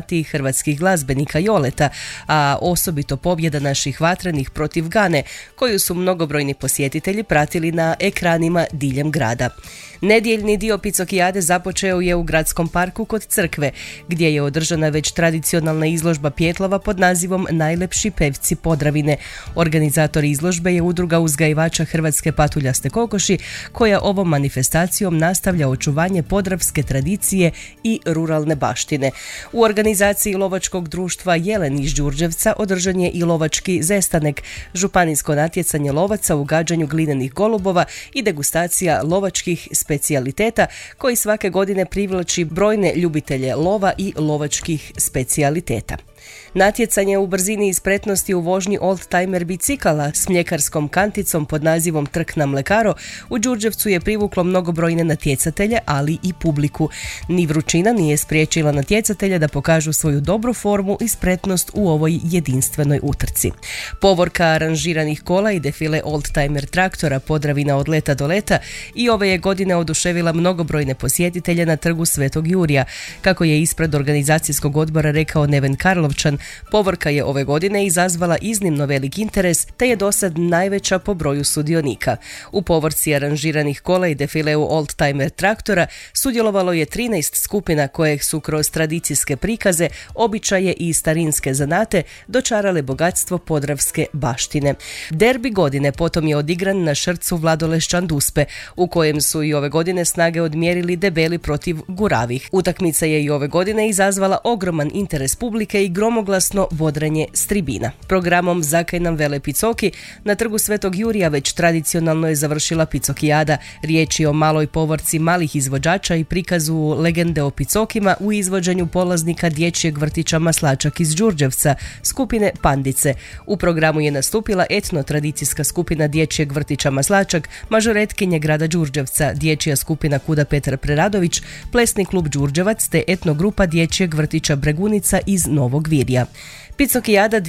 najpoznatijih hrvatskih glazbenika Joleta, a osobito pobjeda naših vatrenih protiv Gane, koju su mnogobrojni posjetitelji pratili na ekranima diljem grada. Nedjeljni dio Picokijade započeo je u gradskom parku kod crkve, gdje je održana već tradicionalna izložba pijetlova pod nazivom Najlepši pevci Podravine. Organizator izložbe je udruga uzgajivača hrvatske patuljaste kokoši, koja ovom manifestacijom nastavlja očuvanje podravske tradicije i ruralne baštine. U organizaciji lovačkog društva Jelen iz Đurđevca održan je i lovački zestanek, županijsko natjecanje lovaca u gađanju glinenih golubova i degustacija lovačkih specijaliteta, koji svake godine privlači brojne ljubitelje lova i lovačkih specijaliteta. Natjecanje u brzini i spretnosti u vožnji oldtimer bicikala s mljekarskom kanticom pod nazivom Trk na mlekaro u Đurđevcu je privuklo mnogobrojne natjecatelje, ali i publiku. Ni vrućina nije spriječila natjecatelje da pokažu svoju dobru formu i spretnost u ovoj jedinstvenoj utrci. Povorka aranžiranih kola i defile oldtimer traktora Podravina od leta do leta i ove je godine oduševila mnogobrojne posjetitelje na trgu Svetog Jurija. Kako je ispred organizacijskog odbora rekao Neven Karlovčan, povorka je ove godine izazvala iznimno velik interes, te je dosad najveća po broju sudionika. U povorci aranžiranih kola i defileu oldtimer traktora sudjelovalo je 13 skupina koje su kroz tradicijske prikaze, običaje i starinske zanate dočarale bogatstvo podravske baštine. Derbi godine potom je odigran na Šrcu Vladolešćan-Duspe, u kojem su i ove godine snage odmjerili debeli protiv guravih. Utakmica je i ove godine izazvala ogroman interes publike i gromoglasno bodrenje s tribina. Programom Zakaj nam vele picoki na trgu Svetog Jurija već tradicionalno je završila Picokijada. Riječ je o maloj povorci malih izvođača i prikazu legende o picokima u izvođenju polaznika dječjeg vrtića Maslačak iz Đurđevca, skupine Pandice. U programu je nastupila etno-tradicijska skupina dječjeg vrtića Maslačak, mažoretkinje grada Đurđevca, dječja skupina Kuda Petar Preradović, plesni klub Đurđevac te etnogrupa dječjeg vrtića Bregunica iz Novog Virja. Picokijada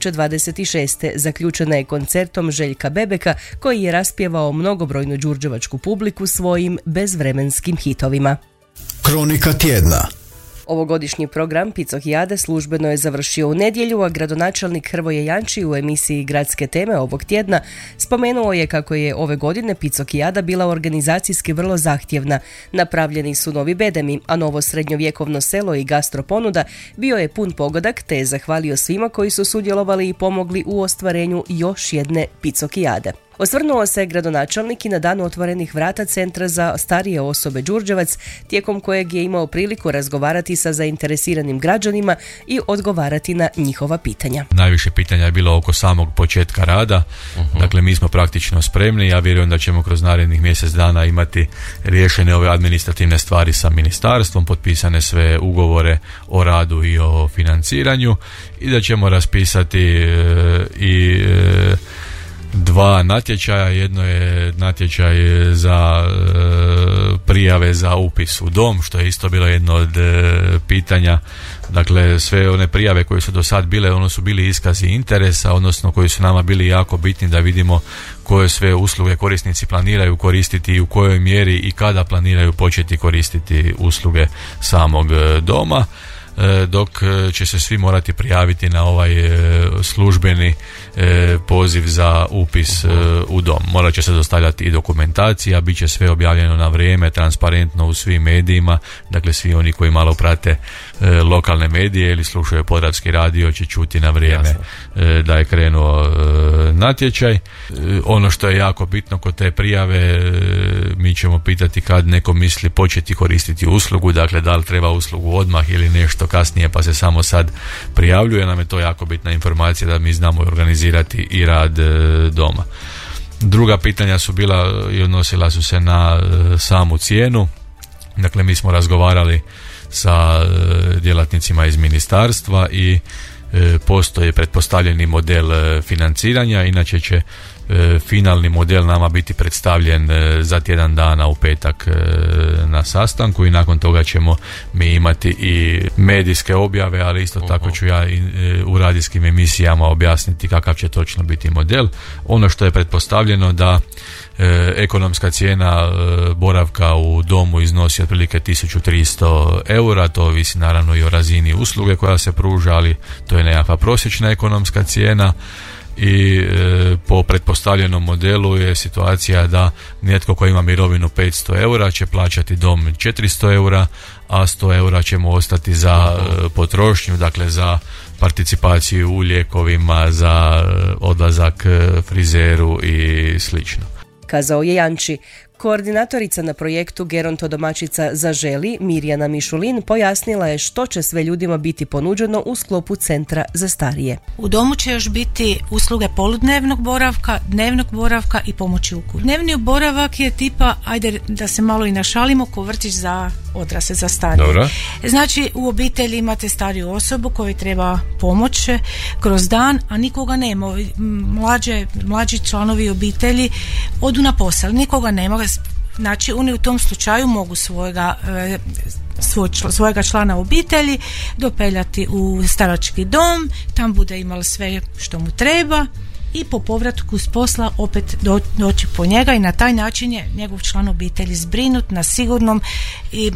2026. zaključena je koncertom Željka Bebeka, koji je raspjevao mnogobrojnu đurđevačku publiku svojim bezvremenskim hitovima. Kronika tjedna. Ovogodišnji program Picokijade službeno je završio u nedjelju, a gradonačelnik Hrvoje Janči u emisiji Gradske teme ovog tjedna spomenuo je kako je ove godine Picokijada bila organizacijski vrlo zahtjevna. Napravljeni su novi bedemi, a novo srednjovjekovno selo i gastroponuda bio je pun pogodak, te je zahvalio svima koji su sudjelovali i pomogli u ostvarenju još jedne Picokijade. Osvrnuo se gradonačelnik i na dan otvorenih vrata Centra za starije osobe Đurđevac, tijekom kojeg je imao priliku razgovarati sa zainteresiranim građanima i odgovarati na njihova pitanja. Najviše pitanja je bilo oko samog početka rada. Dakle, mi smo praktično spremni. Ja vjerujem da ćemo kroz narednih mjesec dana imati riješene ove administrativne stvari sa ministarstvom, potpisane sve ugovore o radu i o financiranju i da ćemo raspisati dva natječaja. Jedno je natječaj za prijave za upis u dom, što je isto bilo jedno od pitanja. Dakle, sve one prijave koje su do sad bile, ono su bili iskazi interesa, odnosno koji su nama bili jako bitni da vidimo koje sve usluge korisnici planiraju koristiti i u kojoj mjeri i kada planiraju početi koristiti usluge samog doma, dok će se svi morati prijaviti na ovaj službeni poziv za upis u dom. Morat će se dostavljati i dokumentacija, bit će sve objavljeno na vrijeme, transparentno u svim medijima. Dakle, svi oni koji malo prate lokalne medije ili slušaju Podravski radio će čuti na vrijeme da je krenuo natječaj. Ono što je jako bitno kod te prijave, mi ćemo pitati kad neko misli početi koristiti uslugu, dakle da li treba uslugu odmah ili nešto kasnije pa se samo sad prijavljuje. Nam je to jako bitna informacija da mi znamo organizirati i rad doma. Druga pitanja su bila i odnosila su se na samu cijenu. Dakle, mi smo razgovarali sa djelatnicima iz ministarstva i postoji pretpostavljeni model financiranja. Inače će finalni model nama biti predstavljen za tjedan dana u petak na sastanku i nakon toga ćemo mi imati i medijske objave, ali isto tako ću ja u radijskim emisijama objasniti kakav će točno biti model. Ono što je pretpostavljeno da ekonomska cijena boravka u domu iznosi otprilike 1300 eura, to ovisi naravno i o razini usluge koja se pruža, ali to je nekakva prosječna ekonomska cijena. I po pretpostavljenom modelu je situacija da netko ko ima mirovinu 500 eura će plaćati dom 400 eura, a 100 eura ćemo ostati za potrošnju, dakle za participaciju u lijekovima, za odlazak frizeru i slično. Kazao je Janči. Koordinatorica na projektu Gerontodomaćica Zaželi, Mirjana Mišulin, pojasnila je što će sve ljudima biti ponuđeno u sklopu centra za starije. U domu će još biti usluge poludnevnog boravka, dnevnog boravka i pomoći u kući. Dnevni boravak je tipa, ajde da se malo i našalimo, ko vrtić za odrasle, za starije. Dobro. Znači u obitelji imate stariju osobu kojoj treba pomoć kroz dan, a nikoga nema. Mlađi članovi obitelji odu na posao, nikoga nema. Znači oni u tom slučaju mogu svojega člana obitelji dopeljati u starački dom, tam bude imao sve što mu treba i po povratku s posla opet doći po njega i na taj način je njegov član obitelji zbrinut na sigurnom i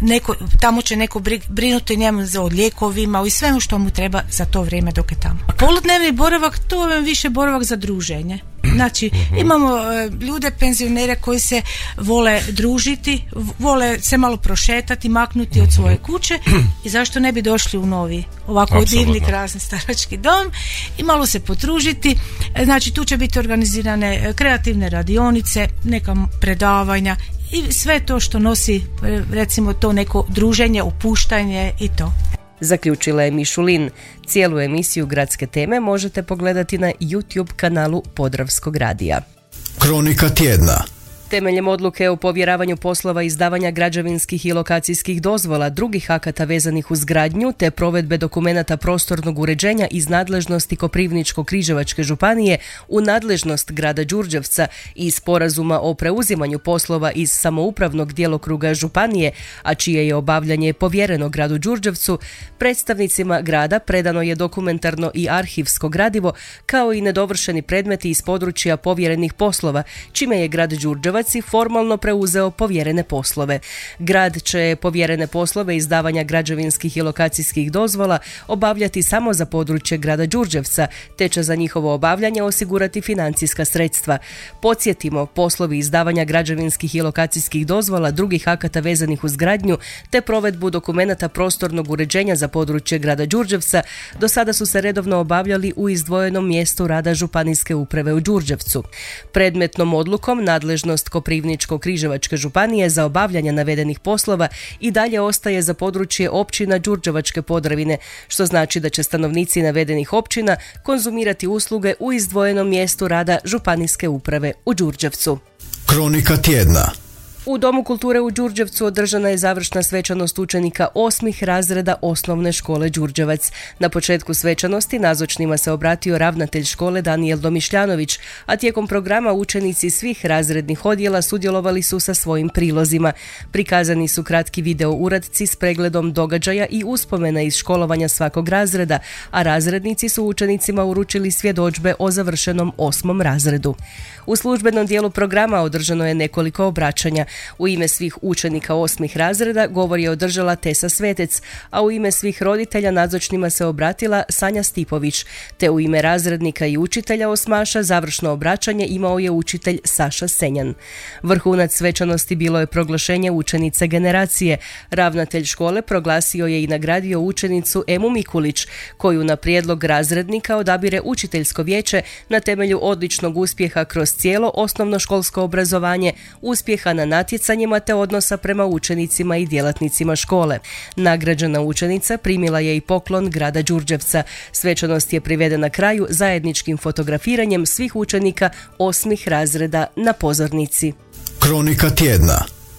tamo će neko brinuti njemu o lijekovima i svemu što mu treba za to vrijeme dok je tamo. Poludnevni boravak, to je više boravak za druženje. Znači imamo ljude, penzionere koji se vole družiti, vole se malo prošetati, maknuti od svoje kuće i zašto ne bi došli u novi ovako divni, krasni starački dom i malo se potružiti. Znači tu će biti organizirane kreativne radionice, neka predavanja i sve to što nosi recimo to neko druženje, opuštanje i to. Zaključila je Mišulin. Cijelu emisiju Gradske teme možete pogledati na YouTube kanalu Podravskog radija. Kronika tjedna. Temeljem odluke o povjeravanju poslova izdavanja građevinskih i lokacijskih dozvola, drugih akata vezanih uz gradnju te provedbe dokumenata prostornog uređenja iz nadležnosti Koprivničko-križevačke županije u nadležnost grada Đurđevca i sporazuma o preuzimanju poslova iz samoupravnog djelokruga županije, a čije je obavljanje povjereno gradu Đurđevcu, predstavnicima grada predano je dokumentarno i arhivsko gradivo kao i nedovršeni predmeti iz područja povjerenih poslova, čime je grad Đurđevac i formalno preuzeo povjerene poslove. Grad će povjerene poslove izdavanja građevinskih i lokacijskih dozvola obavljati samo za područje grada Đurđevca, te će za njihovo obavljanje osigurati financijska sredstva. Podsjetimo, poslovi izdavanja građevinskih i lokacijskih dozvola, drugih akata vezanih uz gradnju, te provedbu dokumenata prostornog uređenja za područje grada Đurđevca do sada su se redovno obavljali u izdvojenom mjestu rada Županijske uprave u Đurđevcu. Predmetnom odlukom nadležnost Koprivničko-križevačke županije za obavljanje navedenih poslova i dalje ostaje za područje općina Đurđevačke Podravine, što znači da će stanovnici navedenih općina konzumirati usluge u izdvojenom mjestu rada Županijske uprave u Đurđevcu. Kronika tjedna. U Domu kulture u Đurđevcu održana je završna svečanost učenika 8. razreda osnovne škole Đurđevac. Na početku svečanosti nazočnima se obratio ravnatelj škole Danijel Domišljanović, a tijekom programa učenici svih razrednih odjela sudjelovali su sa svojim prilozima. Prikazani su kratki video uradci s pregledom događaja i uspomena iz školovanja svakog razreda, a razrednici su učenicima uručili svjedodžbe o završenom 8. razredu. U službenom dijelu programa održano je nekoliko obraćanja. U ime svih učenika 8. razreda govor je održala Tesa Svetec, a u ime svih roditelja nazočnima se obratila Sanja Stipović, te u ime razrednika i učitelja osmaša završno obraćanje imao je učitelj Saša Senjan. Vrhunac svečanosti bilo je proglašenje učenice generacije. Ravnatelj škole proglasio je i nagradio učenicu Emu Mikulić, koju na prijedlog razrednika odabire učiteljsko vijeće na temelju odličnog uspjeha kroz cijelo osnovnoškolsko obrazovanje, uspjeha na natjecanjima te odnosa prema učenicima i djelatnicima škole. Nagrađena učenica primila je i poklon grada Đurđevca. Svečanost je privedena kraju zajedničkim fotografiranjem svih učenika 8. razreda na pozornici. Kronika tjedna.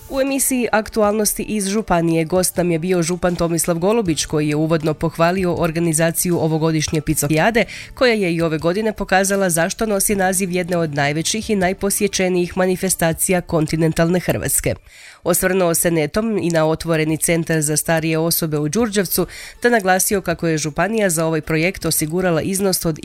U emisiji Aktualnosti iz županije gost nam je bio župan Tomislav Golubić, koji je uvodno pohvalio organizaciju ovogodišnje Pizzokijade, koja je i ove godine pokazala zašto nosi naziv jedne od najvećih i najposjećenijih manifestacija kontinentalne Hrvatske. Osvrnuo se netom i na otvoreni centar za starije osobe u Đurđevcu, te naglasio kako je županija za ovaj projekt osigurala iznos od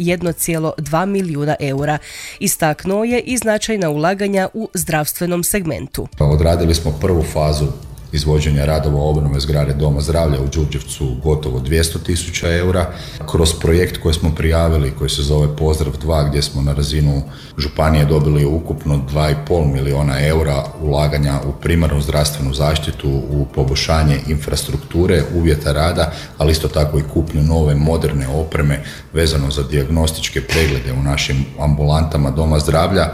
1,2 milijuna eura. Istaknuo je i značajna ulaganja u zdravstvenom segmentu. Odradili smo prvu fazu izvođenja radova obnove zgrade Doma zdravlja u Đurđevcu gotovo 200.000 eura. Kroz projekt koji smo prijavili, koji se zove Pozdrav 2, gdje smo na razinu županije dobili ukupno 2,5 milijuna eura ulaganja u primarnu zdravstvenu zaštitu, u poboljšanje infrastrukture, uvjeta rada, ali isto tako i kupnju nove moderne opreme vezano za dijagnostičke preglede u našim ambulantama Doma zdravlja.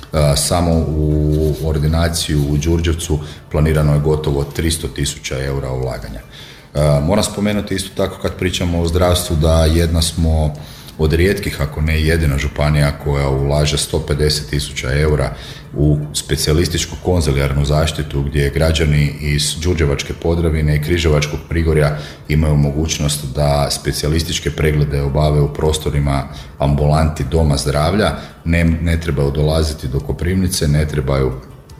Samo u ordinaciju u Đurđevcu planirano je gotovo 300.000 eura ulaganja. Moram spomenuti isto tako, kad pričamo o zdravstvu, da jedna smo od rijetkih, ako ne jedina županija koja ulaže 150.000 eura u specijalističku konzilijarnu zaštitu, gdje građani iz Đurđevačke Podravine i Križevačkog Prigorja imaju mogućnost da specijalističke preglede obave u prostorima ambulanti Doma zdravlja, ne trebaju dolaziti do Koprivnice, ne trebaju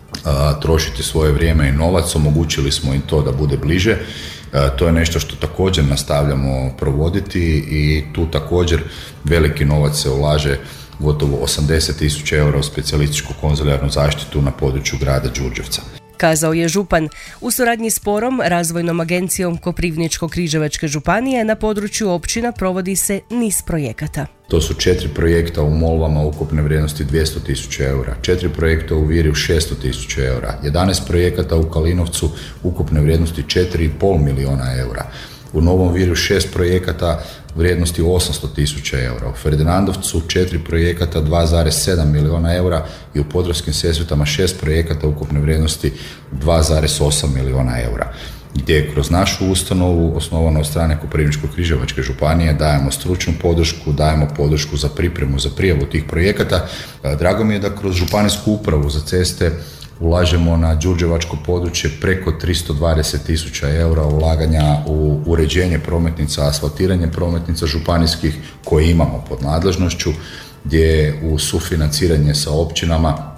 trošiti svoje vrijeme i novac, omogućili smo im to da bude bliže. To je nešto što također nastavljamo provoditi i tu također veliki novac se ulaže, gotovo 80.000 eura u specijalističku konzilijarnu zaštitu na području grada Đurđevca. Kazao je župan. U suradnji s POR-om, Razvojnom agencijom Koprivničko-križevačke županije, na području općina provodi se niz projekata. To su 4 projekta u Molvama ukupne vrijednosti 200.000 eura, 4 projekta u Virju 600.000 eura, 11 projekata u Kalinovcu ukupne vrijednosti 4,5 milijuna eura. U Novom Virju 6 projekata vrijednosti 800.000 eura, u Ferdinandovcu 4 projekata 2,7 milijuna eura i u Podravskim Sesvetama 6 projekata ukupne vrijednosti 2,8 milijuna eura, gdje kroz našu ustanovu, osnovanu od strane Koprivničko-križevačke županije, dajemo stručnu podršku, dajemo podršku za pripremu, za prijavu tih projekata. Drago mi je da kroz županijsku upravu za ceste ulažemo na đurđevačko područje preko 320.000 eura ulaganja u uređenje prometnica, asfaltiranje prometnica županijskih koje imamo pod nadležnošću, gdje u sufinanciranje sa općinama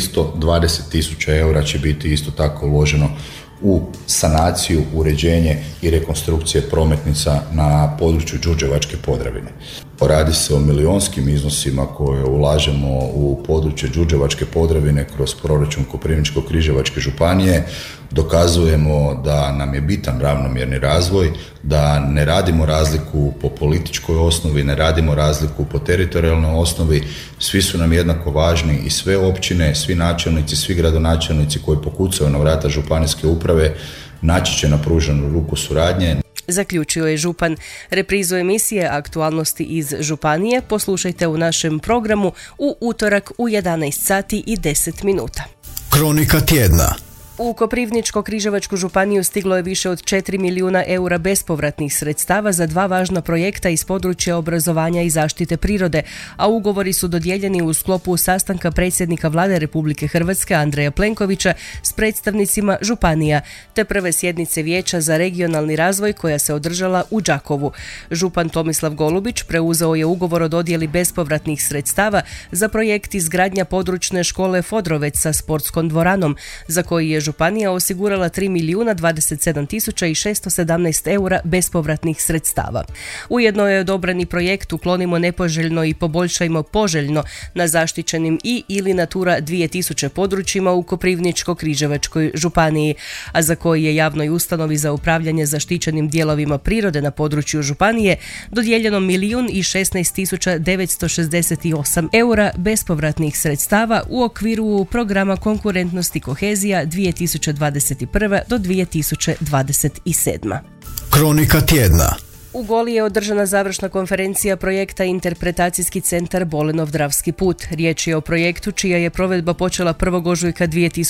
320.000 eura će biti isto tako uloženo u sanaciju, uređenje i rekonstrukcije prometnica na području Đurđevačke Podravine. Radi se o milijunskim iznosima koje ulažemo u područje Đurđevačke Podravine kroz proračun Koprivničko-križevačke županije. Dokazujemo da nam je bitan ravnomjerni razvoj, da ne radimo razliku po političkoj osnovi, ne radimo razliku po teritorijalnoj osnovi, svi su nam jednako važni i sve općine, svi načelnici, svi gradonačelnici koji pokucaju na vrata županijske uprave naći će na pruženu ruku suradnje. Zaključio je župan. Reprizu emisije Aktualnosti iz županije poslušajte u našem programu u utorak u 11 sati i 10 minuta. Kronika tjedna. U Koprivničko-križevačku županiju stiglo je više od 4 milijuna eura bespovratnih sredstava za 2 važna projekta iz područja obrazovanja i zaštite prirode, a ugovori su dodijeljeni u sklopu sastanka predsjednika Vlade Republike Hrvatske Andreja Plenkovića s predstavnicima županija, te prve sjednice Vijeća za regionalni razvoj koja se održala u Đakovu. Župan Tomislav Golubić preuzeo je ugovor o dodjeli bespovratnih sredstava za projekt izgradnja područne škole Fodrovec sa sportskom dvoranom, za koji je županija osigurala 3.027.617 eura bespovratnih sredstava. Ujedno je odobren i projekt Uklonimo nepoželjno i poboljšajmo poželjno na zaštićenim i ili Natura 2000 područjima u Koprivničko-križevačkoj županiji, a za koji je javnoj ustanovi za upravljanje zaštićenim dijelovima prirode na području županije dodijeljeno 1.016.968 eura bespovratnih sredstava u okviru programa Konkurentnost i kohezija 2021. do 2027. Kronika tjedna. U Goli je održana završna konferencija projekta Interpretacijski centar Bolenov Dravski put. Riječ je o projektu čija je provedba počela 1. ožujka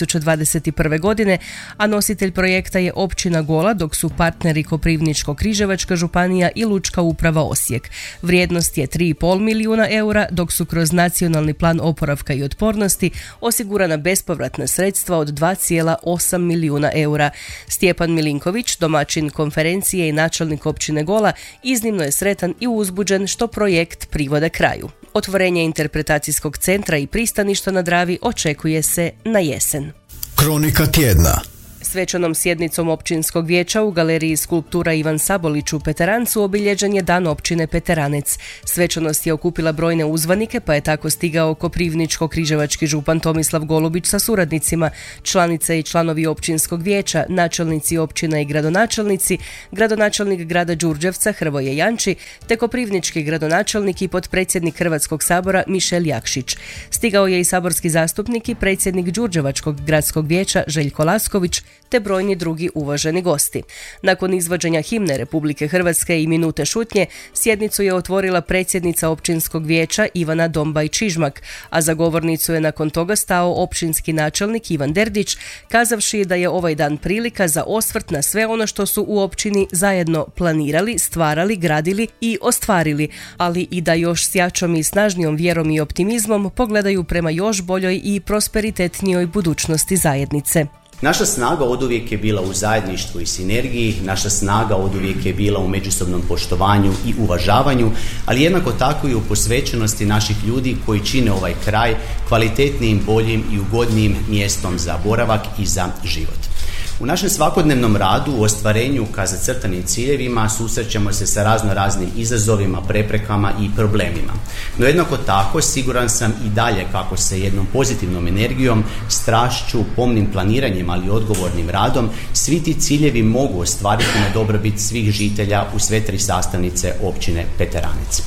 2021. godine, a nositelj projekta je općina Gola, dok su partneri Koprivničko-križevačka županija i Lučka uprava Osijek. Vrijednost je 3,5 milijuna eura, dok su kroz nacionalni plan oporavka i otpornosti osigurana bespovratna sredstva od 2,8 milijuna eura. Stjepan Milinković, domaćin konferencije i načelnik općine Gola, iznimno je sretan i uzbuđen što projekt privode kraju. Otvorenje interpretacijskog centra i pristaništa na Dravi očekuje se na jesen. Kronika tjedna. Svečanom sjednicom općinskog vijeća u galeriji skulptura Ivan Sabolić u Peterancu obilježen je dan općine Peteranec. Svečanost je okupila brojne uzvanike, pa je tako stigao Koprivničko-križevački župan Tomislav Golubić sa suradnicima, članice i članovi općinskog vijeća, načelnici općina i gradonačelnici, gradonačelnik grada Đurđevca Hrvoje Janči, te koprivnički gradonačelnik i potpredsjednik Hrvatskog sabora Mišel Jakšić. Stigao je i saborski zastupnik i predsjednik Đurđevačkog gradskog vijeća Željko Lasković, te brojni drugi uvaženi gosti. Nakon izvođenja himne Republike Hrvatske i minute šutnje, sjednicu je otvorila predsjednica općinskog vijeća Ivana Dombaj-Čižmak, a za govornicu je nakon toga stao općinski načelnik Ivan Derdić, kazavši da je ovaj dan prilika za osvrt na sve ono što su u općini zajedno planirali, stvarali, gradili i ostvarili, ali i da još s jačom i snažnijom vjerom i optimizmom pogledaju prema još boljoj i prosperitetnijoj budućnosti zajednice. Naša snaga oduvijek je bila u zajedništvu i sinergiji, naša snaga oduvijek je bila u međusobnom poštovanju i uvažavanju, ali jednako tako i u posvećenosti naših ljudi koji čine ovaj kraj kvalitetnijim, boljim i ugodnijim mjestom za boravak i za život. U našem svakodnevnom radu, u ostvarenju ka zacrtanim ciljevima, susrećemo se sa raznim izazovima, preprekama i problemima. No jednako tako, siguran sam i dalje kako se jednom pozitivnom energijom, strašću, pomnim planiranjem, ali i odgovornim radom, svi ti ciljevi mogu ostvariti na dobrobit svih žitelja u sve 3 sastavnice općine Peteranec.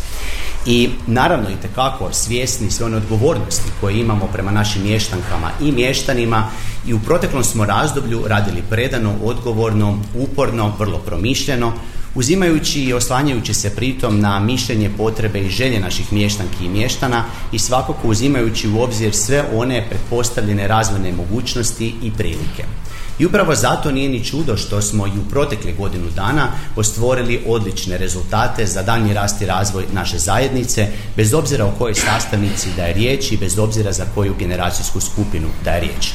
I naravno itekako svjesni sve one odgovornosti koje imamo prema našim mještankama i mještanima i u proteklom smo razdoblju radili predano, odgovorno, uporno, vrlo promišljeno, uzimajući i oslanjajući se pritom na mišljenje, potrebe i želje naših mještanki i mještana i svakako uzimajući u obzir sve one pretpostavljene razvojne mogućnosti i prilike. I upravo zato nije ni čudo što smo i u protekle godinu dana ostvorili odlične rezultate za daljnji rast i razvoj naše zajednice, bez obzira o kojoj sastavnici da je riječ i bez obzira za koju generacijsku skupinu da je riječ.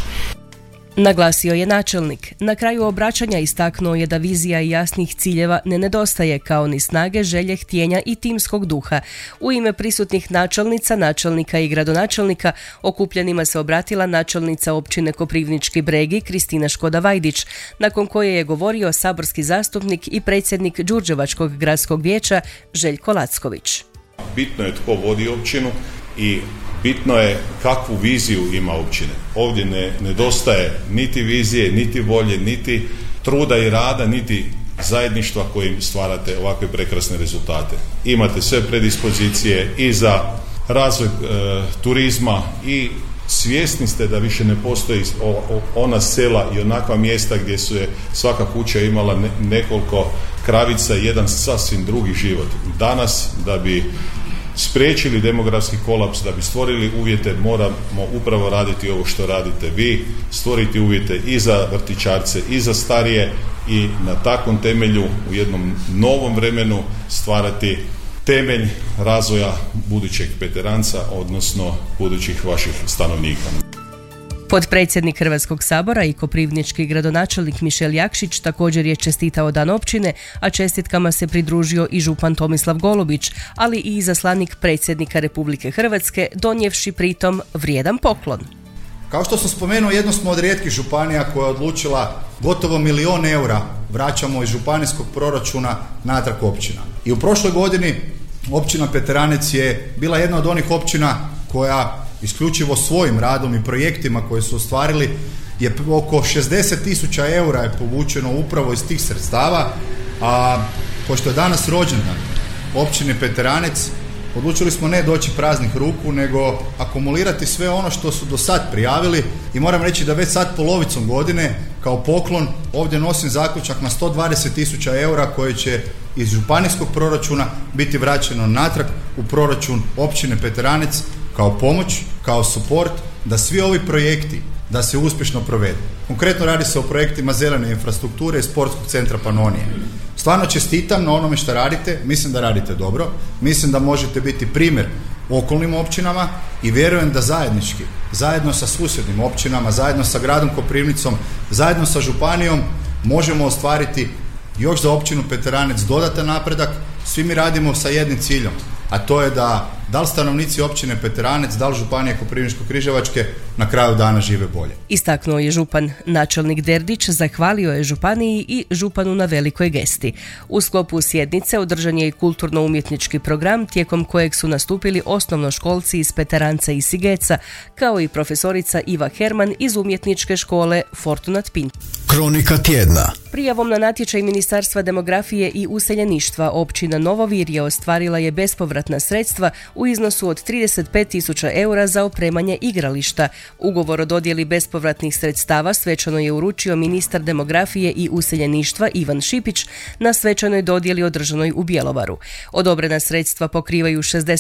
Naglasio je načelnik. Na kraju obraćanja istaknuo je da vizija i jasnih ciljeva ne nedostaje, kao ni snage, želje, htjenja i timskog duha. U ime prisutnih načelnica, načelnika i gradonačelnika okupljenima se obratila načelnica općine Koprivnički Bregi Kristina Škoda-Vajdić, nakon koje je govorio saborski zastupnik i predsjednik Đurđevačkog gradskog vijeća Željko Lacković. Bitno je tko vodi općinu i bitno je kakvu viziju ima općine. Ovdje ne nedostaje niti vizije, niti volje, niti truda i rada, niti zajedništva kojim stvarate ovakve prekrasne rezultate. Imate sve predispozicije i za razvoj turizma i svjesni ste da više ne postoji ona sela i onakva mjesta gdje su je svaka kuća imala nekoliko kravica i jedan sasvim drugi život. Danas, da bi spriječili demografski kolaps, da bi stvorili uvjete, moramo upravo raditi ovo što radite vi, stvoriti uvjete i za vrtićarce i za starije i na takvom temelju u jednom novom vremenu stvarati temelj razvoja budućeg Peteranca, odnosno budućih vaših stanovnika. Potpredsjednik Hrvatskog sabora i koprivnički gradonačelnik Mišel Jakšić također je čestitao dan općine, a čestitkama se pridružio i župan Tomislav Golubić, ali i izaslanik predsjednika Republike Hrvatske, donijevši pritom vrijedan poklon. Kao što sam spomenuo, jedno smo od rijetkih županija koja je odlučila gotovo 1 milijun eura vraćamo iz županijskog proračuna natrag općina. I u prošloj godini općina Peteranec je bila jedna od onih općina koja isključivo svojim radom i projektima koje su ostvarili je oko 60.000 eura je povučeno upravo iz tih sredstava, a pošto je danas rođendan općine Peteranec, odlučili smo ne doći praznih ruku, nego akumulirati sve ono što su do sad prijavili i moram reći da već sad polovicom godine kao poklon ovdje nosim zaključak na 120.000 eura koje će iz županijskog proračuna biti vraćeno natrag u proračun općine Peteranec kao pomoć, kao suport da svi ovi projekti da se uspješno provedu. Konkretno radi se o projektima zelene infrastrukture i sportskog centra Panonije. Stvarno čestitam na onome što radite, mislim da radite dobro, mislim da možete biti primjer okolnim općinama i vjerujem da zajednički, zajedno sa susjednim općinama, zajedno sa gradom Koprivnicom, zajedno sa županijom možemo ostvariti još za općinu Peteranec dodatan napredak. Svi mi radimo sa jednim ciljom, a to je da li stanovnici općine Peteranec, da li županije Koprivničko-križevačke na kraju dana žive bolje. Istaknuo je župan. Načelnik Derdić zahvalio je županiji i županu na velikoj gesti. U sklopu sjednice održan je i kulturno-umjetnički program tijekom kojeg su nastupili osnovnoškolci iz Peteranca i Sigeca, kao i profesorica Iva Herman iz umjetničke škole Fortunat Pinto. Kronika tjedna. Prijavom na natječaj Ministarstva demografije i useljeništva općina Novovir je ostvarila je bespovratna sredstva u iznosu od 35.000 eura za opremanje igrališta. Ugovor o dodjeli bespovratnih sredstava svečano je uručio ministar demografije i useljeništva Ivan Šipić na svečanoj dodjeli održanoj u Bjelovaru. Odobrena sredstva pokrivaju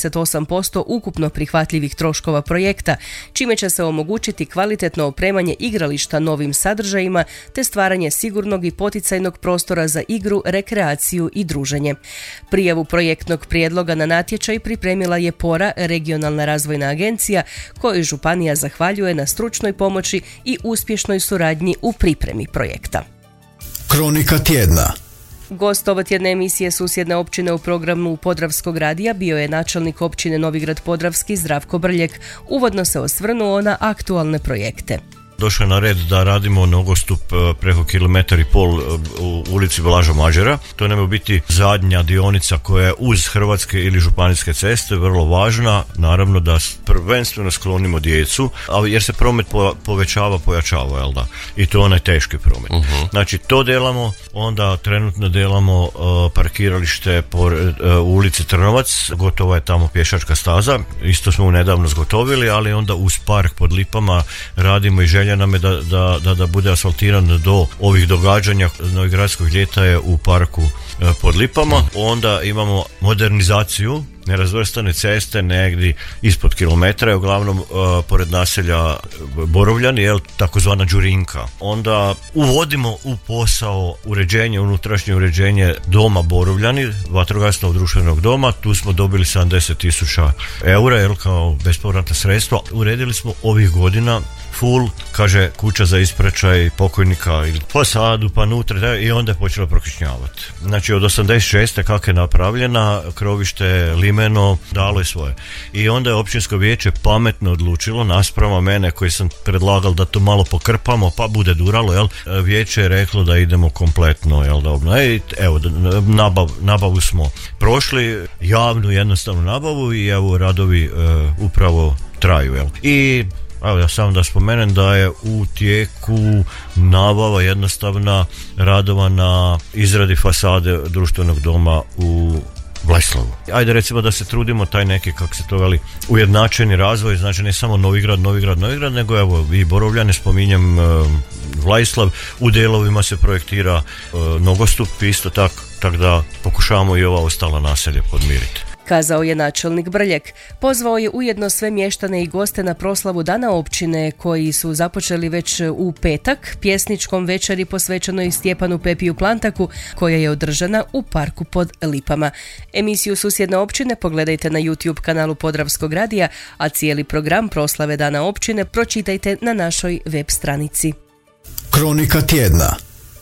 68% ukupno prihvatljivih troškova projekta, čime će se omogućiti kvalitetno opremanje igrališta novim sadržajima te stvaranje sigurnog i poticajnog prostora za igru, rekreaciju i druženje. Prijavu projektnog prijedloga na natječaj pripremila je PORA, regionalna razvojna agencija, kojoj županija zahvaljuje na stručnoj pomoći i uspješnoj suradnji u pripremi projekta. Kronika tjedna. Gost ovotjedne emisije Susjedne općine u programu Podravskog radija bio je načelnik općine Novigrad Podravski Zdravko Brljek. Uvodno se osvrnuo na aktualne projekte. Došao je na red da radimo nogostup preko 1,5 km u ulici Blaža Mađera. To nam je biti zadnja dionica koja je uz hrvatske ili županijske ceste, vrlo važna. Naravno da prvenstveno sklonimo djecu, ali jer se promet pojačava, jel da? I to je onaj teški promet. Znači to delamo, onda trenutno delamo parkiralište u ulici Trnovac, gotova je tamo pješačka staza, isto smo nedavno zgotovili, ali onda uz park pod Lipama radimo i želja nam je da bude asfaltiran do ovih događanja Novigradskog ljeta je u parku pod Lipama. Onda imamo modernizaciju nerazvrstane ceste negdje ispod kilometra, uglavnom pored naselja Borovljani, takozvana Đurinka. Onda uvodimo u posao unutrašnje uređenje doma Borovljani, vatrogasnog društvenog doma. Tu smo dobili 70.000 eura kao bespovratna sredstva. Uredili smo ovih godina full, kaže, kuća za ispraćaj pokojnika ili fasadu pa nutra i onda je počelo prokišnjavati. Znači od 86. kako je napravljena, krovište limeno dalo je svoje. I onda je općinsko vijeće pametno odlučilo naspram mene koji sam predlagal da to malo pokrpamo pa bude duralo, vijeće je reklo da idemo kompletno, evo, nabavu smo prošli, javnu jednostavnu nabavu i evo radovi upravo traju. I evo ja samo da spomenem da je u tijeku nabava jednostavna radova na izradi fasade društvenog doma u Vlajslavu. Ajde recimo da se trudimo taj neki, kako se to veli, ujednačeni razvoj, znači ne samo Novigrad, nego evo i Borovljane, spominjem Vlajslav, u delovima se projektira nogostup isto tako da pokušavamo i ova ostala naselja podmiriti. Kazao je načelnik Brljek. Pozvao je ujedno sve mještane i goste na proslavu Dana općine koji su započeli već u petak pjesničkom večeri posvećenoj Stjepanu Pepiju Plantaku koja je održana u parku pod Lipama. Emisiju Susjedne općine pogledajte na YouTube kanalu Podravskog radija, a cijeli program proslave Dana općine pročitajte na našoj web stranici. Kronika tjedna.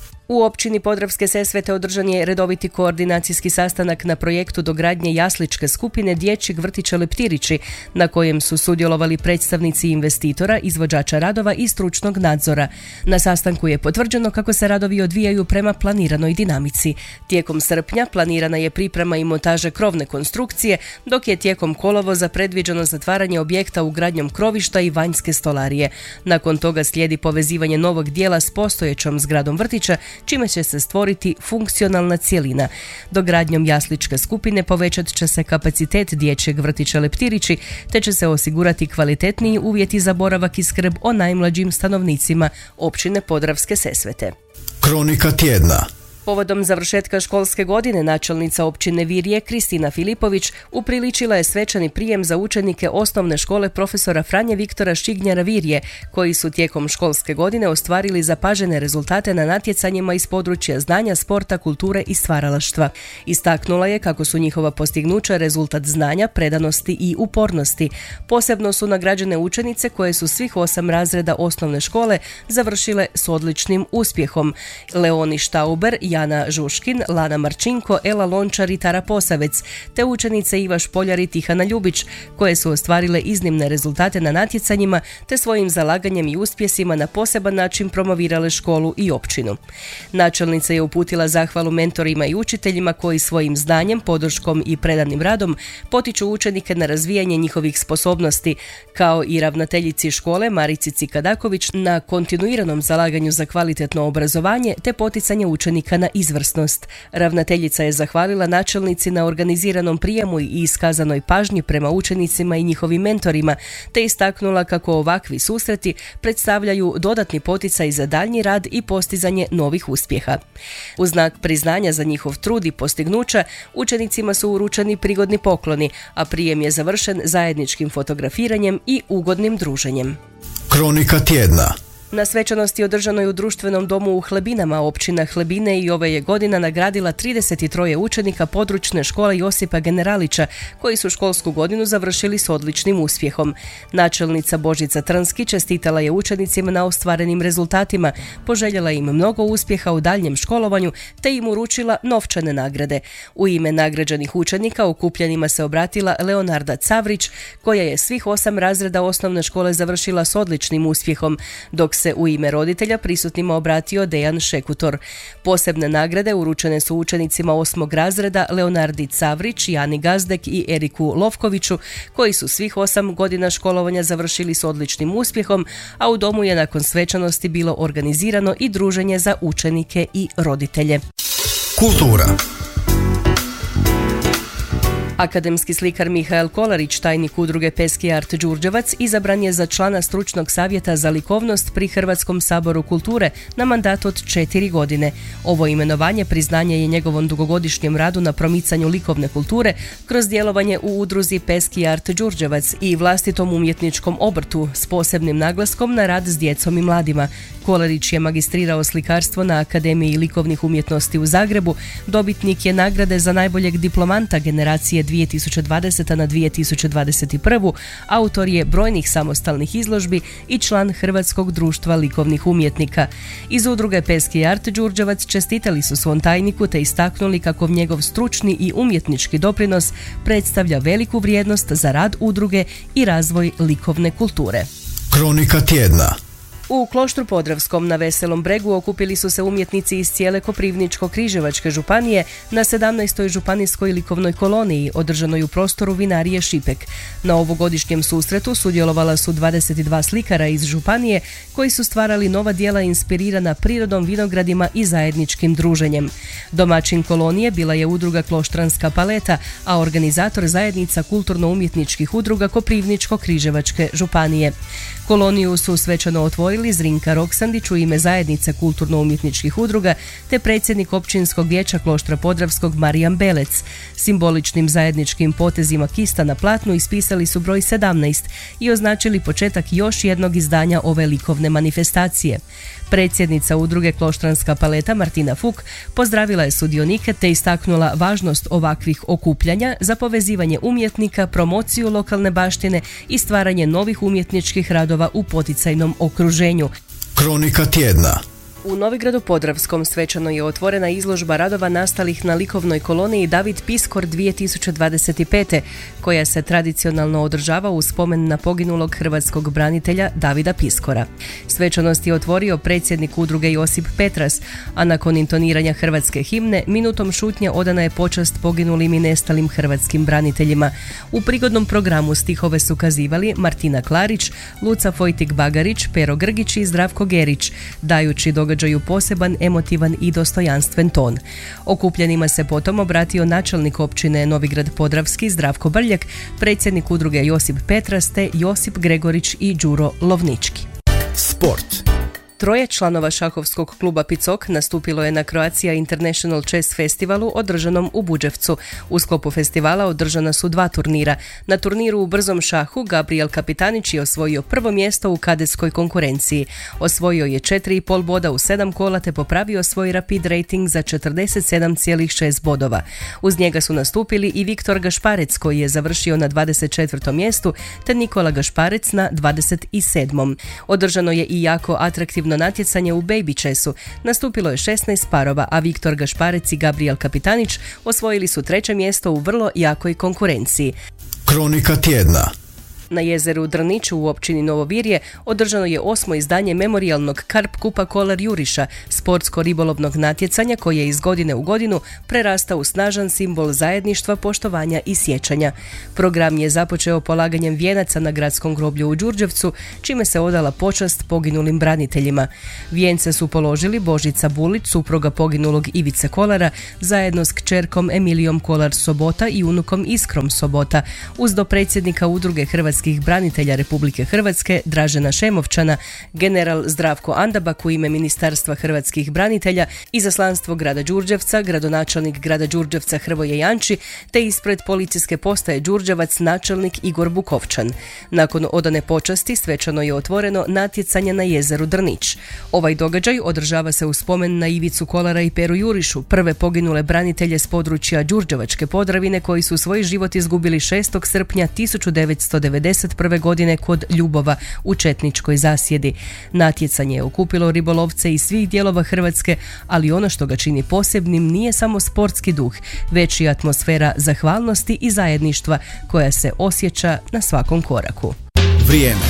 U općini Podravske Sesvete održan je redoviti koordinacijski sastanak na projektu dogradnje jasličke skupine dječjeg vrtića Leptirići, na kojem su sudjelovali predstavnici investitora, izvođača radova i stručnog nadzora. Na sastanku je potvrđeno kako se radovi odvijaju prema planiranoj dinamici. Tijekom srpnja planirana je priprema i montaža krovne konstrukcije, dok je tijekom kolovoza predviđeno zatvaranje objekta ugradnjom krovišta i vanjske stolarije. Nakon toga slijedi povezivanje novog dijela s postojećom zgradom vrtića, čime će se stvoriti funkcionalna cjelina. Dogradnjom jasličke skupine povećat će se kapacitet dječjeg vrtića Leptirići, te će se osigurati kvalitetniji uvjeti za boravak i skrb o najmlađim stanovnicima općine Podravske Sesvete. Kronika tjedna. Povodom završetka školske godine načelnica općine Virje Kristina Filipović upriličila je svečani prijem za učenike osnovne škole profesora Franje Viktora Šignjara Virje, koji su tijekom školske godine ostvarili zapažene rezultate na natjecanjima iz područja znanja, sporta, kulture i stvaralaštva. Istaknula je kako su njihova postignuća rezultat znanja, predanosti i upornosti. Posebno su nagrađene učenice koje su svih 8 razreda osnovne škole završile s odličnim uspjehom. Leoni Štauber, Jana Žuškin, Lana Marčinko, Ela Lončar i Tara Posavec, te učenice Iva Špoljar i Tihana Ljubić, koje su ostvarile iznimne rezultate na natjecanjima, te svojim zalaganjem i uspjesima na poseban način promovirale školu i općinu. Načelnica je uputila zahvalu mentorima i učiteljima koji svojim znanjem, podrškom i predanim radom potiču učenike na razvijanje njihovih sposobnosti, kao i ravnateljici škole Marici Cikadaković na kontinuiranom zalaganju za kvalitetno obrazovanje te poticanje učenika na izvrsnost. Ravnateljica je zahvalila načelnici na organiziranom prijemu i iskazanoj pažnji prema učenicima i njihovim mentorima, te istaknula kako ovakvi susreti predstavljaju dodatni poticaj za daljnji rad i postizanje novih uspjeha. U znak priznanja za njihov trud i postignuća, učenicima su uručeni prigodni pokloni, a prijem je završen zajedničkim fotografiranjem i ugodnim druženjem. Kronika tjedna. Na svečanosti održanoj u društvenom domu u Hlebinama općina Hlebine i ove je godina nagradila 33 učenika područne škole Josipa Generalića koji su školsku godinu završili s odličnim uspjehom. Načelnica Božica Trnski čestitala je učenicima na ostvarenim rezultatima, poželjela im mnogo uspjeha u daljnjem školovanju te im uručila novčane nagrade. U ime nagrađenih učenika okupljenima se obratila Leonarda Cavrić koja je svih 8 razreda osnovne škole završila s odličnim uspjehom, dok se u ime roditelja prisutnima obratio Dejan Šekutor. Posebne nagrade uručene su učenicima 8. razreda Leonardi Cavrić, Jani Gazdek i Eriku Lovkoviću, koji su svih 8 godina školovanja završili s odličnim uspjehom, a u domu je nakon svečanosti bilo organizirano i druženje za učenike i roditelje. Kultura. Akademski slikar Mihael Kolarić, tajnik udruge Peski art Đurđevac, izabran je za člana stručnog savjeta za likovnost pri Hrvatskom saboru kulture na mandat od 4 godine. Ovo imenovanje priznanje je njegovom dugogodišnjem radu na promicanju likovne kulture kroz djelovanje u udruzi Peski art Đurđevac i vlastitom umjetničkom obrtu s posebnim naglaskom na rad s djecom i mladima. Kolarić je magistrirao slikarstvo na Akademiji likovnih umjetnosti u Zagrebu, dobitnik je nagrade za najboljeg diplomanta generacije 2020. na 2021. Autor je brojnih samostalnih izložbi i član Hrvatskog društva likovnih umjetnika. Iz udruge Peski art Đurđevac čestitali su svom tajniku te istaknuli kako njegov stručni i umjetnički doprinos predstavlja veliku vrijednost za rad udruge i razvoj likovne kulture. Kronika tjedna. U Kloštru Podravskom na Veselom bregu okupili su se umjetnici iz cijele Koprivničko-križevačke županije na 17. županijskoj likovnoj koloniji održanoj u prostoru vinarije Šipek. Na ovogodišnjem susretu sudjelovala su 22 slikara iz županije koji su stvarali nova djela inspirirana prirodom, vinogradima i zajedničkim druženjem. Domaćin kolonije bila je udruga Kloštranska paleta, a organizator zajednica kulturno-umjetničkih udruga Koprivničko-križevačke županije. Koloniju su svečano otvorili Zrinka Roksandić u ime zajednice kulturno-umjetničkih udruga te predsjednik općinskog vijeća Kloštra Podravskog Marijan Belec. Simboličnim zajedničkim potezima kista na platnu ispisali su broj 17 i označili početak još jednog izdanja ove likovne manifestacije. Predsjednica udruge Kloštranska paleta Martina Fuk pozdravila je sudionike te istaknula važnost ovakvih okupljanja za povezivanje umjetnika, promociju lokalne baštine i stvaranje novih umjetničkih radova u poticajnom okruženju. Kronika tjedna. U Novigradu Podravskom svečano je otvorena izložba radova nastalih na likovnoj koloniji David Piskor 2025. koja se tradicionalno održava u spomen na poginulog hrvatskog branitelja Davida Piskora. Svečanost je otvorio predsjednik udruge Josip Petras, a nakon intoniranja hrvatske himne minutom šutnje odana je počast poginulim i nestalim hrvatskim braniteljima. U prigodnom programu stihove su kazivali Martina Klarić, Luca Fojtik-Bagarić, Pero Grgić i Zdravko Gerić, dajući događaju poseban, emotivan i dostojanstven ton. Okupljenima se potom obratio načelnik općine Novigrad Podravski Zdravko Brljak, predsjednik udruge Josip Petras te Josip Gregorić i Đuro Lovnički. Sport. 3 članova šahovskog kluba Picok nastupilo je na Croatia International Chess Festivalu održanom u Buđevcu. U sklopu festivala održana su 2 turnira. Na turniru u brzom šahu Gabriel Kapitanić je osvojio prvo mjesto u kadetskoj konkurenciji. Osvojio je 4,5 boda u 7 kola te popravio svoj rapid rating za 47,6 bodova. Uz njega su nastupili i Viktor Gašparec koji je završio na 24. mjestu te Nikola Gašparec na 27. Održano je i jako atraktivno natjecanje u baby chessu. Nastupilo je 16 parova, a Viktor Gašparec i Gabriel Kapitanić osvojili su 3. mjesto u vrlo jakoj konkurenciji. Kronika tjedna. Na jezeru Drnić u općini Novo Virje održano je 8. izdanje memorijalnog Karp Kupa Kolar Juriša, sportsko-ribolovnog natjecanja koje iz godine u godinu prerasta u snažan simbol zajedništva, poštovanja i sjećanja. Program je započeo polaganjem vijenaca na gradskom groblju u Đurđevcu, čime se odala počast poginulim braniteljima. Vijence su položili Božica Bulić, supruga poginulog Ivice Kolara, zajedno s kćerkom Emilijom Kolar Sobota i unukom Iskrom Sobota, uz dopredsjednika Udruge hrvatskih branitelja Republike Hrvatske Dražena Šemovčana, general Zdravko Andabak u ime Ministarstva hrvatskih branitelja, izaslanstvo grada Đurđevca, gradonačelnik grada Đurđevca Hrvoje Janči, te ispred policijske postaje Đurđevac načelnik Igor Bukovčan. Nakon odane počasti svečano je otvoreno natjecanje na jezeru Drnić. Ovaj događaj održava se u spomen na Ivicu Kolara i Peru Jurišu, prve poginule branitelje s područja Đurđevačke Podravine koji su svoj život izgubili 6. srpnja 1991. godine kod Ljubova u četničkoj zasjedi. Natjecanje je okupilo ribolovce iz svih dijelova Hrvatske, ali ono što ga čini posebnim nije samo sportski duh, već i atmosfera zahvalnosti i zajedništva koja se osjeća na svakom koraku. Vrijeme.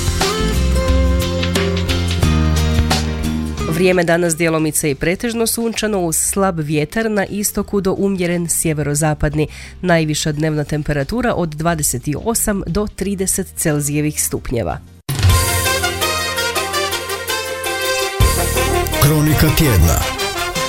Vrijeme danas djelomice i pretežno sunčano uz slab vjetar na istoku do umjeren sjeverozapadni. Najviša dnevna temperatura od 28 do 30 Celzijevih stupnjeva. Kronika tjedna.